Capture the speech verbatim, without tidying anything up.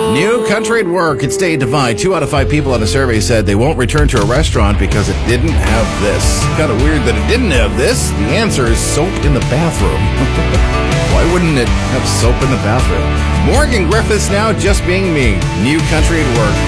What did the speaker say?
New country at work. It's day divide. Two out of five people on a survey said they won't return to a restaurant because it didn't have this. Kind of weird that it didn't have this. The answer is soap in the bathroom. Why wouldn't it have soap in the bathroom? Morgan Griffiths now just being me. New country at work.